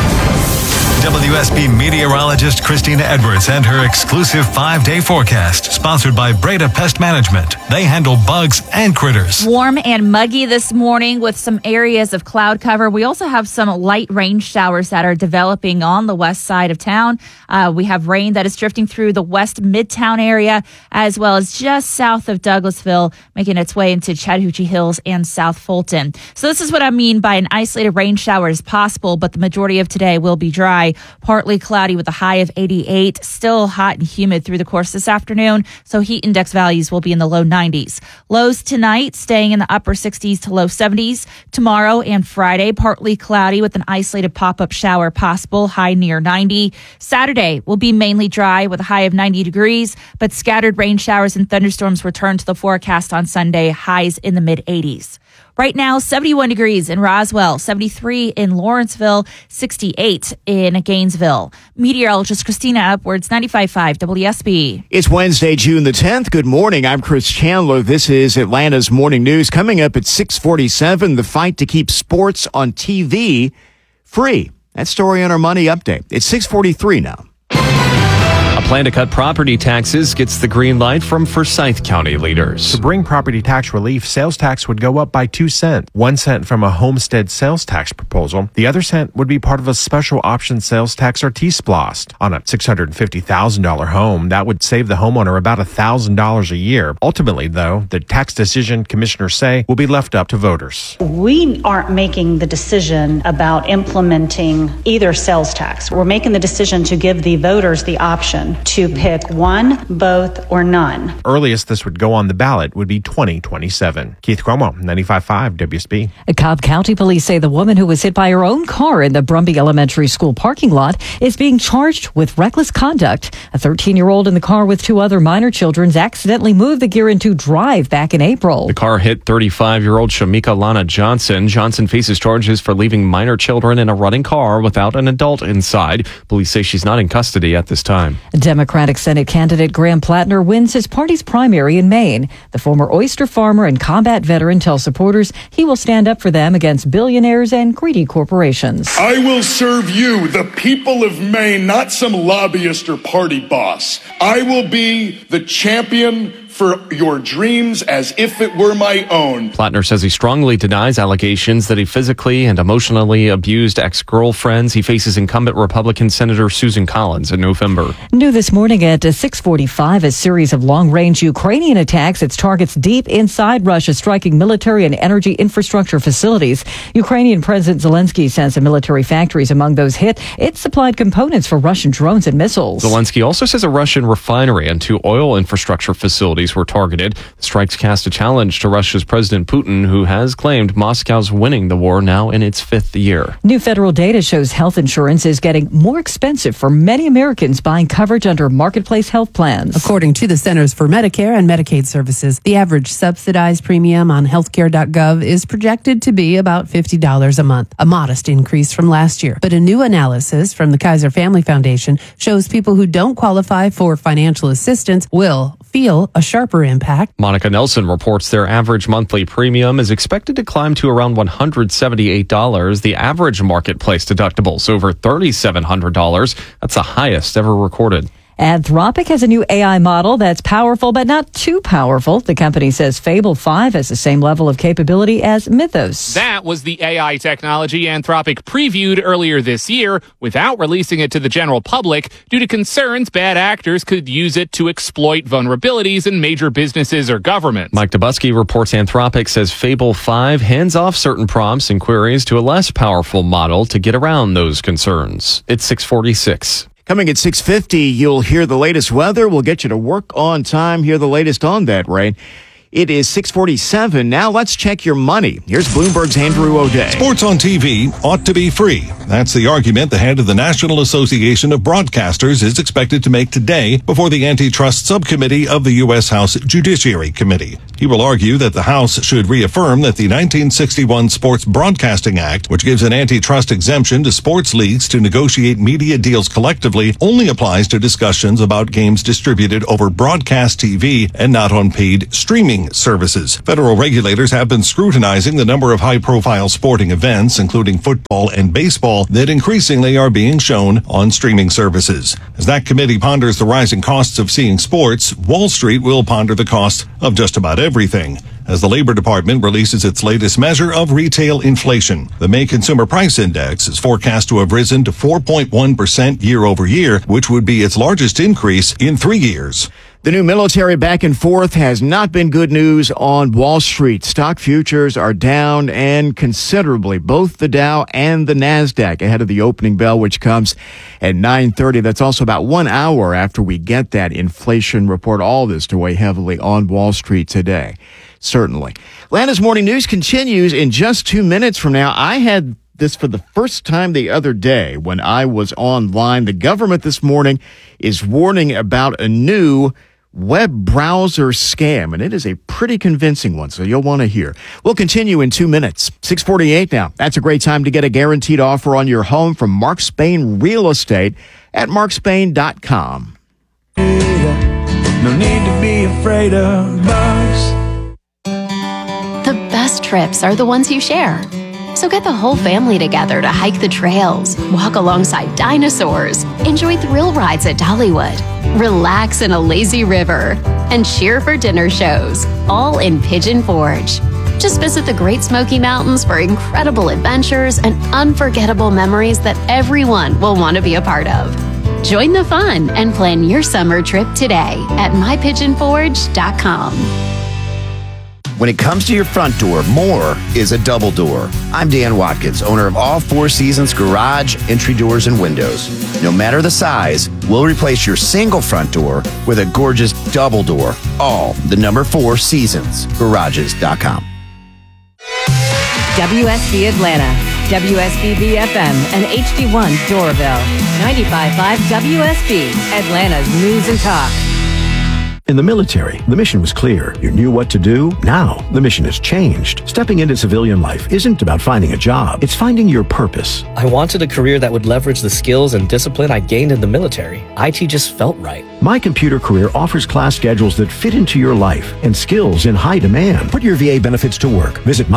WSB meteorologist Christina Edwards and her exclusive 5-day forecast, sponsored by Breda Pest Management. They handle bugs and critters. Warm and muggy this morning with some areas of cloud cover. We also have some light rain showers that are developing on the west side of town. We have rain that is drifting through the west midtown area, as well as just south of Douglasville, making its way into Chattahoochee Hills and South Fulton. So this is what I mean by an isolated rain shower is possible, but the majority of today will be dry. Partly cloudy with a high of 88. Still hot and humid through the course this afternoon, so heat index values will be in the low 90s. Lows tonight staying in the upper 60s to low 70s. Tomorrow and Friday, partly cloudy with an isolated pop-up shower possible, high near 90. Saturday will be mainly dry with a high of 90 degrees, but scattered rain showers and thunderstorms return to the forecast on Sunday, highs in the mid-80s. Right now, 71 degrees in Roswell, 73 in Lawrenceville, 68 in Gainesville. Meteorologist Christina Edwards, 95.5 WSB. It's Wednesday, June the 10th. Good morning. I'm Chris Chandler. This is Atlanta's Morning News. Coming up at 6:47, the fight to keep sports on TV free. That story on our Money Update. It's 6:43 now. A plan to cut property taxes gets the green light from Forsyth County leaders. To bring property tax relief, sales tax would go up by 2 cents. 1 cent from a homestead sales tax proposal. The other cent would be part of a special option sales tax or T-SPLOST. On a $650,000 home, that would save the homeowner about $1,000 a year. Ultimately, though, the tax decision, commissioners say, will be left up to voters. We aren't making the decision about implementing either sales tax. We're making the decision to give the voters the option to pick one, both, or none. Earliest this would go on the ballot would be 2027. Keith Cuomo, 95.5 WSB. Cobb County police say the woman who was hit by her own car in the Brumby Elementary School parking lot is being charged with reckless conduct. A 13-year-old in the car with 2 other minor children accidentally moved the gear into drive back in April. The car hit 35-year-old Shamika Lana Johnson. Johnson faces charges for leaving minor children in a running car without an adult inside. Police say she's not in custody at this time. Democratic Senate candidate Graham Plattner wins his party's primary in Maine. The former oyster farmer and combat veteran tells supporters he will stand up for them against billionaires and greedy corporations. I will serve you, the people of Maine, not some lobbyist or party boss. I will be the champion for your dreams as if it were my own. Plattner says he strongly denies allegations that he physically and emotionally abused ex-girlfriends. He faces incumbent Republican Senator Susan Collins in November. New this morning at 6:45, a series of long-range Ukrainian attacks. Its targets deep inside Russia, striking military and energy infrastructure facilities. Ukrainian President Zelensky says the military factories among those hit. It supplied components for Russian drones and missiles. Zelensky also says a Russian refinery and 2 oil infrastructure facilities facilities were targeted. The strikes cast a challenge to Russia's President Putin, who has claimed Moscow's winning the war now in its 5th year. New federal data shows health insurance is getting more expensive for many Americans buying coverage under marketplace health plans. According to the Centers for Medicare and Medicaid Services, the average subsidized premium on healthcare.gov is projected to be about $50 a month, a modest increase from last year. But a new analysis from the Kaiser Family Foundation shows people who don't qualify for financial assistance will feel a sharper impact. Monica Nelson reports their average monthly premium is expected to climb to around $178. The average marketplace deductible is over $3,700. That's the highest ever recorded. Anthropic has a new AI model that's powerful, but not too powerful. The company says Fable 5 has the same level of capability as Mythos. That was the AI technology Anthropic previewed earlier this year without releasing it to the general public due to concerns bad actors could use it to exploit vulnerabilities in major businesses or governments. Mike Dubusky reports Anthropic says Fable 5 hands off certain prompts and queries to a less powerful model to get around those concerns. It's 6:46. Coming at 6:50, you'll hear the latest weather. We'll get you to work on time. Hear the latest on that rain. It is 6:47. Now let's check your money. Here's Bloomberg's Andrew O'Day. Sports on TV ought to be free. That's the argument the head of the National Association of Broadcasters is expected to make today before the Antitrust Subcommittee of the U.S. House Judiciary Committee. He will argue that the House should reaffirm that the 1961 Sports Broadcasting Act, which gives an antitrust exemption to sports leagues to negotiate media deals collectively, only applies to discussions about games distributed over broadcast TV and not on paid streaming services. Federal regulators have been scrutinizing the number of high-profile sporting events, including football and baseball, that increasingly are being shown on streaming services. As that committee ponders the rising costs of seeing sports, Wall Street will ponder the cost of just about everything. As the Labor Department releases its latest measure of retail inflation, the May Consumer Price Index is forecast to have risen to 4.1% year over year, which would be its largest increase in 3 years. The new military back and forth has not been good news on Wall Street. Stock futures are down and considerably, both the Dow and the NASDAQ ahead of the opening bell, which comes at 9:30. That's also about 1 hour after we get that inflation report. All this to weigh heavily on Wall Street today. Certainly. Atlanta's Morning News continues in just 2 minutes from now. I had this for the first time the other day when I was online. The government this morning is warning about a new web browser scam, and it is a pretty convincing one, so you'll want to hear. We'll continue in 2 minutes. 6:48 now. That's a great time to get a guaranteed offer on your home from Mark Spain Real Estate at markspain.com. No need to be afraid of bugs. The best trips are the ones you share. So get the whole family together to hike the trails, walk alongside dinosaurs, enjoy thrill rides at Dollywood, relax in a lazy river, and cheer for dinner shows, all in Pigeon Forge. Just visit the Great Smoky Mountains for incredible adventures and unforgettable memories that everyone will want to be a part of. Join the fun and plan your summer trip today at mypigeonforge.com. When it comes to your front door, more is a double door. I'm Dan Watkins, owner of all Four Seasons garage, entry doors, and windows. No matter the size, we'll replace your single front door with a gorgeous double door. All the number 4 Seasons garages.com. WSB Atlanta, WSBB FM, and HD1 Doraville. 95.5 WSB, Atlanta's News and Talk. In the military, the mission was clear. You knew what to do. Now, the mission has changed. Stepping into civilian life isn't about finding a job. It's finding your purpose. I wanted a career that would leverage the skills and discipline I gained in the military. IT just felt right. My Computer Career offers class schedules that fit into your life and skills in high demand. Put your VA benefits to work. Visit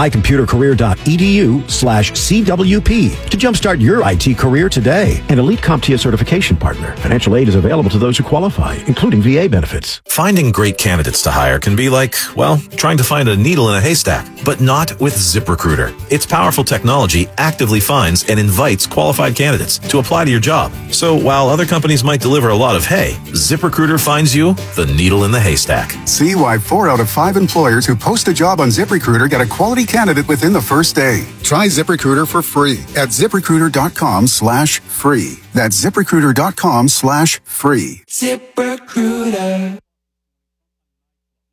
mycomputercareer.edu/CWP to jumpstart your IT career today. An elite CompTIA certification partner. Financial aid is available to those who qualify, including VA benefits. Finding great candidates to hire can be like, well, trying to find a needle in a haystack, but not with ZipRecruiter. Its powerful technology actively finds and invites qualified candidates to apply to your job. So while other companies might deliver a lot of hay, ZipRecruiter finds you the needle in the haystack. See why 4 out of 5 employers who post a job on ZipRecruiter get a quality candidate within the first day. Try ZipRecruiter for free at ZipRecruiter.com/free. That's ZipRecruiter.com/free. ZipRecruiter.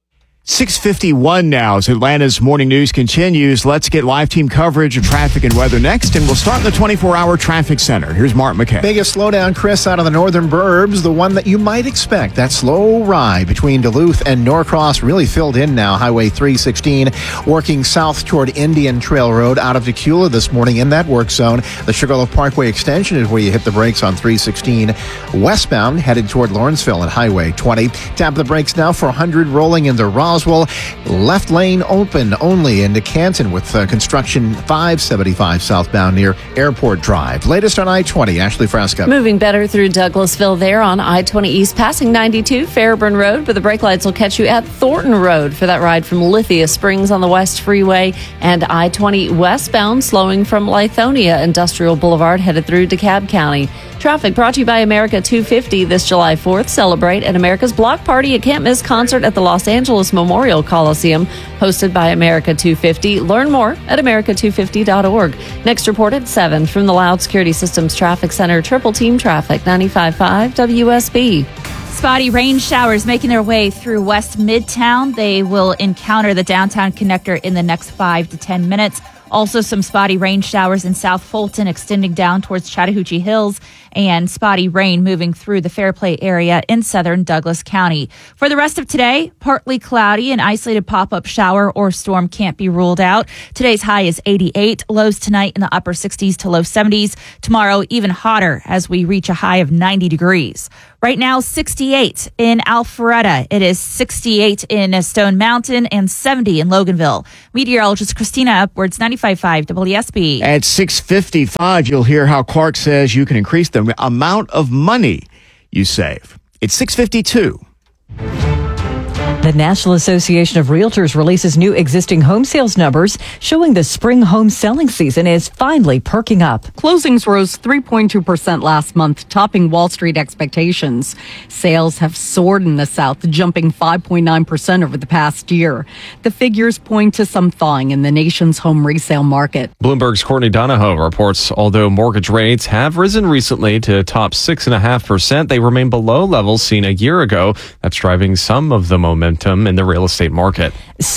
6:51 now as Atlanta's morning news continues. Let's get live team coverage of traffic and weather next, and we'll start in the 24-hour traffic center. Here's Mark McKay. Biggest slowdown, Chris, out of the northern burbs, the one that you might expect. That slow ride between Duluth and Norcross really filled in now. Highway 316 working south toward Indian Trail Road out of Decula this morning in that work zone. The Sugarloaf Parkway extension is where you hit the brakes on 316 westbound, headed toward Lawrenceville and Highway 20. Tap the brakes now for 100 rolling into Roswell. Left lane open only into Canton with construction 575 southbound near Airport Drive. Latest on I-20, Ashley Frasco. Moving better through Douglasville there on I-20 East, passing 92 Fairburn Road, but the brake lights will catch you at Thornton Road for that ride from Lithia Springs on the West Freeway, and I-20 westbound slowing from Lithonia Industrial Boulevard headed through DeKalb County. Traffic brought to you by America 250 this July 4th. Celebrate at America's Block Party, a can't-miss concert at the Los Angeles Memorial Coliseum, hosted by America 250. Learn more at america250.org. Next report at 7 from the Loud Security Systems Traffic Center. Triple Team Traffic, 95.5 WSB. Spotty rain showers making their way through West Midtown. They will encounter the downtown connector in the next 5 to 10 minutes. Also some spotty rain showers in South Fulton extending down towards Chattahoochee Hills, and spotty rain moving through the Fairplay area in southern Douglas County. For the rest of today, partly cloudy. An isolated pop-up shower or storm can't be ruled out. Today's high is 88. Lows tonight in the upper 60s to low 70s. Tomorrow, even hotter as we reach a high of 90 degrees. Right now, 68 in Alpharetta. It is 68 in Stone Mountain and 70 in Loganville. Meteorologist Christina Upwards, 95.5 WSB. At 6:55, you'll hear how Clark says you can increase the amount of money you save. It's 6:52. The National Association of Realtors releases new existing home sales numbers showing the spring home selling season is finally perking up. Closings rose 3.2% last month, topping Wall Street expectations. Sales have soared in the South, jumping 5.9% over the past year. The figures point to some thawing in the nation's home resale market. Bloomberg's Courtney Donahoe reports although mortgage rates have risen recently to top 6.5%, they remain below levels seen a year ago. That's driving some of the momentum in the real estate market.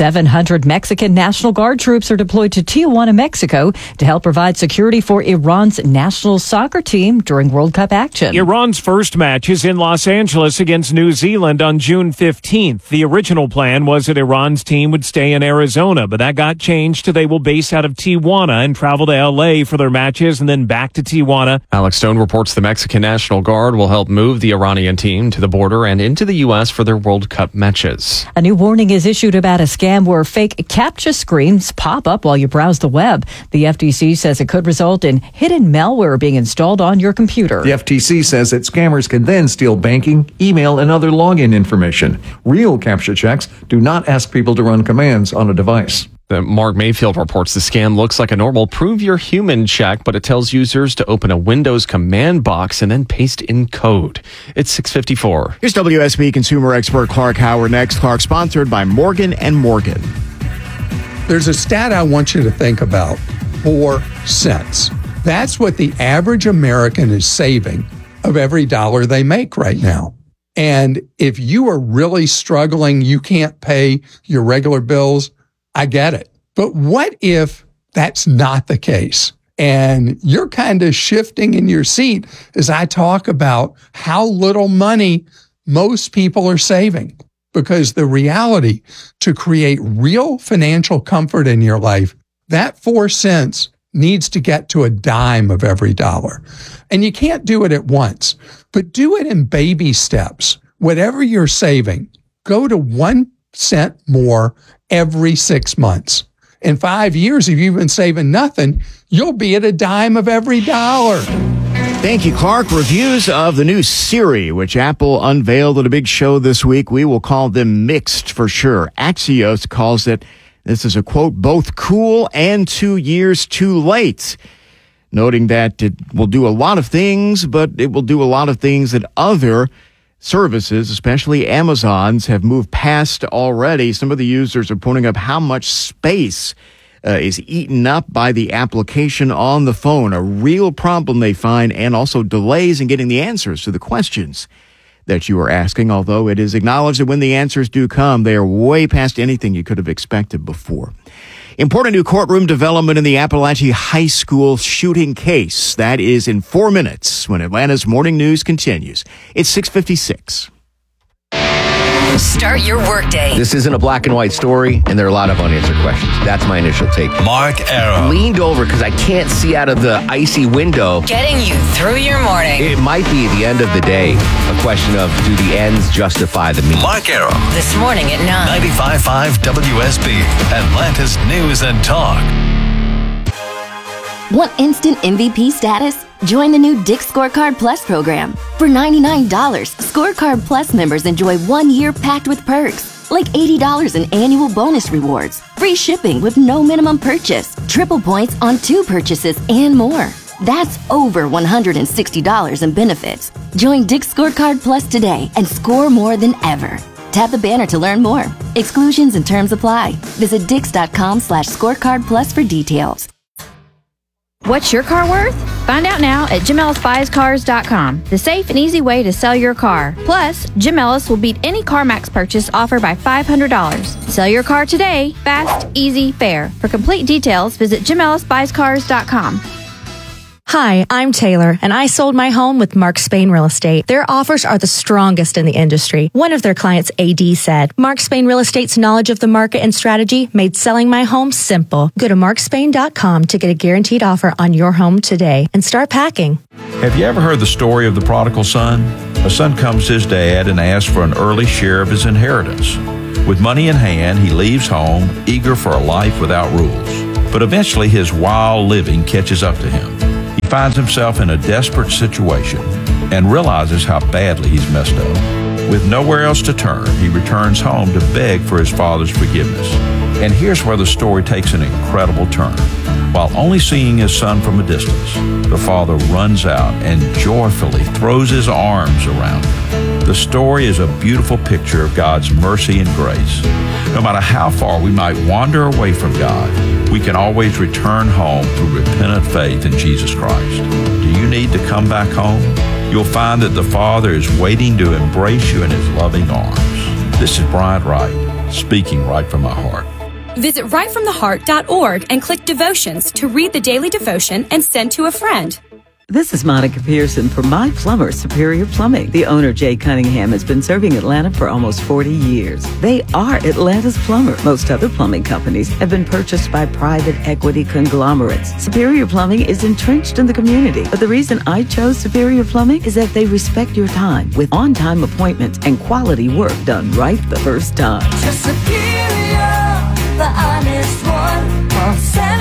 700 Mexican National Guard troops are deployed to Tijuana, Mexico to help provide security for Iran's national soccer team during World Cup action. Iran's first match is in Los Angeles against New Zealand on June 15th. The original plan was that Iran's team would stay in Arizona, but that got changed to they will base out of Tijuana and travel to L.A. for their matches and then back to Tijuana. Alex Stone reports the Mexican National Guard will help move the Iranian team to the border and into the U.S. for their World Cup matches. A new warning is issued about a scam where fake CAPTCHA screens pop up while you browse the web. The FTC says it could result in hidden malware being installed on your computer. The FTC says that scammers can then steal banking, email, and other login information. Real CAPTCHA checks do not ask people to run commands on a device. Mark Mayfield reports the scam looks like a normal prove you're human check, but it tells users to open a Windows command box and then paste in code. It's 6:54. Here's WSB consumer expert Clark Howard next. Clark, sponsored by Morgan & Morgan. There's a stat I want you to think about. 4 cents. That's what the average American is saving of every dollar they make right now. And if you are really struggling, you can't pay your regular bills, I get it. But what if that's not the case? And you're kind of shifting in your seat as I talk about how little money most people are saving. Because the reality, to create real financial comfort in your life, that 4 cents needs to get to a dime of every dollar. And you can't do it at once, but do it in baby steps. Whatever you're saving, go to 1 cent more every 6 months. In 5 years, if you've been saving nothing, you'll be at a dime of every dollar. Thank you, Clark. Reviews of the new Siri, which Apple unveiled at a big show this week. We will call them mixed for sure. Axios calls it, this is a quote, both cool and 2 years too late. Noting that it will do a lot of things, but it will do a lot of things that other services, especially Amazon's, have moved past already. Some of the users are pointing up how much space is eaten up by the application on the phone. A real problem they find, and also delays in getting the answers to the questions that you are asking, although it is acknowledged that when the answers do come, they are way past anything you could have expected before. Important new courtroom development in the Appalachia High School shooting case. That is in 4 minutes when Atlanta's Morning News continues. It's 6:56. Start your workday. This isn't a black and white story, and there are a lot of unanswered questions. That's my initial take. Mark Arrow. Leaned over because I can't see out of the icy window. Getting you through your morning. It might be the end of the day a question of, do the ends justify the means? Mark Arrow. This morning at 9. 95.5 WSB, Atlanta's News and Talk. Want instant MVP status? Join the new Dick's Scorecard Plus program. For $99, Scorecard Plus members enjoy 1 year packed with perks, like $80 in annual bonus rewards, free shipping with no minimum purchase, triple points on 2 purchases, and more. That's over $160 in benefits. Join Dick's Scorecard Plus today and score more than ever. Tap the banner to learn more. Exclusions and terms apply. Visit dix.com/scorecard plus for details. What's your car worth? Find out now at JimEllisBuysCars.com, the safe and easy way to sell your car. Plus, Jim Ellis will beat any CarMax purchase offer by $500. Sell your car today, fast, easy, fair. For complete details, visit JimEllisBuysCars.com. Hi, I'm Taylor, and I sold my home with Mark Spain Real Estate. Their offers are the strongest in the industry. One of their clients, AD, said, Mark Spain Real Estate's knowledge of the market and strategy made selling my home simple. Go to markspain.com to get a guaranteed offer on your home today and start packing. Have you ever heard the story of the prodigal son? A son comes to his dad and asks for an early share of his inheritance. With money in hand, he leaves home, eager for a life without rules. But eventually his wild living catches up to him. He finds himself in a desperate situation and realizes how badly he's messed up. With nowhere else to turn, he returns home to beg for his father's forgiveness. And here's where the story takes an incredible turn. While only seeing his son from a distance, the father runs out and joyfully throws his arms around him. The story is a beautiful picture of God's mercy and grace. No matter how far we might wander away from God, we can always return home through repentant faith in Jesus Christ. Do you need to come back home? You'll find that the Father is waiting to embrace you in His loving arms. This is Brian Wright, speaking right from my heart. Visit rightfromtheheart.org and click Devotions to read the daily devotion and send to a friend. This is Monica Pearson for My Plumber Superior Plumbing. The owner, Jay Cunningham, has been serving Atlanta for almost 40 years. They are Atlanta's plumber. Most other plumbing companies have been purchased by private equity conglomerates. Superior Plumbing is entrenched in the community. But the reason I chose Superior Plumbing is that they respect your time with on-time appointments and quality work done right the first time. To Superior, the honest one. Call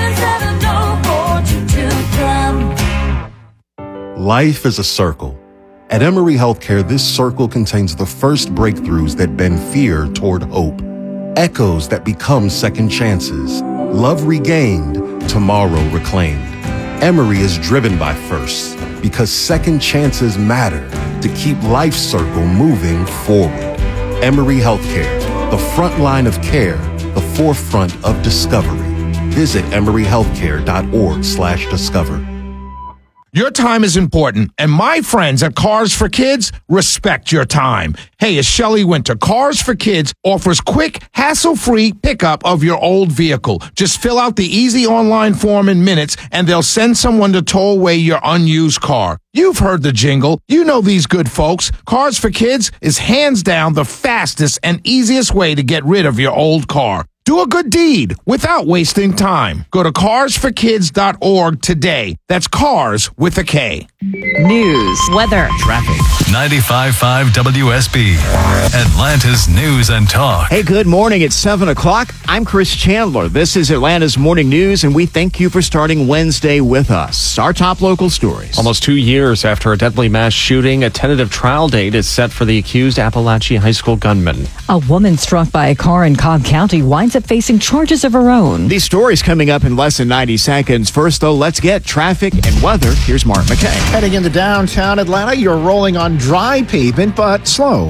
770-4223. Life is a circle. At Emory Healthcare, this circle contains the first breakthroughs that bend fear toward hope, echoes that become second chances, love regained, tomorrow reclaimed. Emory is driven by firsts because second chances matter to keep life's circle moving forward. Emory Healthcare, the front line of care, the forefront of discovery. Visit emoryhealthcare.org/discover. Your time is important, and my friends at Cars for Kids respect your time. Hey, it's Shelley Winter. Cars for Kids offers quick, hassle-free pickup of your old vehicle. Just fill out the easy online form in minutes, and they'll send someone to tow away your unused car. You've heard the jingle. You know these good folks. Cars for Kids is hands down the fastest and easiest way to get rid of your old car. Do a good deed without wasting time. Go to carsforkids.org today. That's cars with a K. News, weather, traffic. 95.5 WSB, Atlanta's News and Talk. Hey, good morning. It's 7 o'clock. I'm Chris Chandler. This is Atlanta's Morning News, and we thank you for starting Wednesday with us. Our top local stories. Almost 2 years after a deadly mass shooting, a tentative trial date is set for the accused Appalachia High School gunman. A woman struck by a car in Cobb County winds up up facing charges of her own. These stories coming up in less than 90 seconds. First, though, let's get traffic and weather. Here's Mark McKay. Heading into downtown Atlanta, you're rolling on dry pavement, but slow.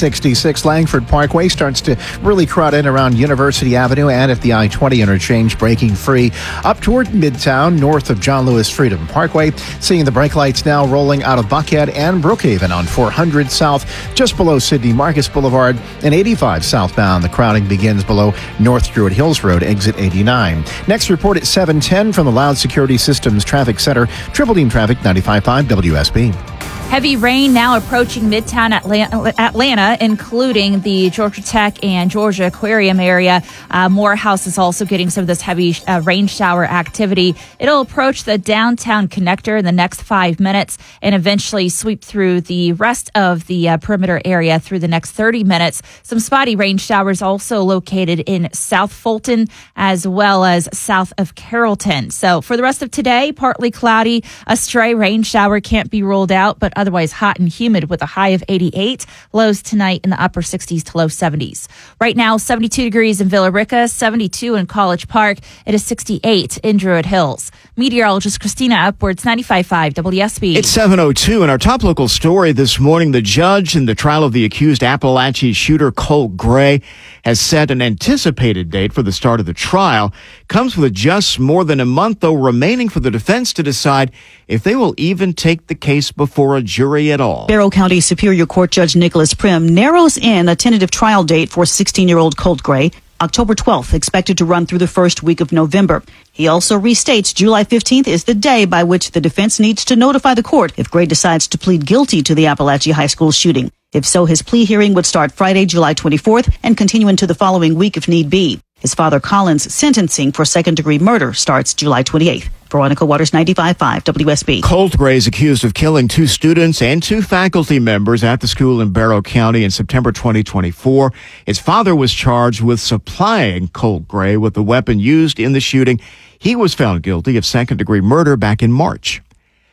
166 Langford Parkway starts to really crowd in around University Avenue and at the I-20 interchange, breaking free up toward Midtown, north of John Lewis Freedom Parkway. Seeing the brake lights now rolling out of Buckhead and Brookhaven on 400 South, just below Sidney Marcus Boulevard, and 85 southbound. The crowding begins below North Druid Hills Road, exit 89. Next report at 7:10 from the Loud Security Systems Traffic Center, Triple Team Traffic 95.5 WSB. Heavy rain now approaching Midtown Atlanta, including the Georgia Tech and Georgia Aquarium area. Morehouse is also getting some of this heavy rain shower activity. It'll approach the downtown connector in the next 5 minutes and eventually sweep through the rest of the perimeter area through the next 30 minutes. Some spotty rain showers also located in South Fulton as well as south of Carrollton. So for the rest of today, partly cloudy. A stray rain shower can't be ruled out, but otherwise hot and humid with a high of 88. Lows tonight in the upper 60s to low 70s. Right now, 72 degrees in Villa Rica, 72 in College Park. It is 68 in Druid Hills. Meteorologist Christina Upwards, 95.5 WSB. It's 7:02, and our top local story this morning, the judge in the trial of the accused Appalachia shooter Colt Gray has set an anticipated date for the start of the trial. Comes with just more than a month, though, remaining for the defense to decide if they will even take the case before a jury at all. Barrow County Superior Court Judge Nicholas Prim narrows in a tentative trial date for 16-year-old Colt Gray, October 12th, expected to run through the first week of November. He also restates July 15th is the day by which the defense needs to notify the court if Gray decides to plead guilty to the Appalachia High School shooting. If so, his plea hearing would start Friday, July 24th and continue into the following week if need be. His father Colin's sentencing for second-degree murder starts July 28th. Veronica Waters, 95.5 WSB. Colt Gray is accused of killing 2 students and 2 faculty members at the school in Barrow County in September 2024. His father was charged with supplying Colt Gray with the weapon used in the shooting. He was found guilty of second-degree murder back in March.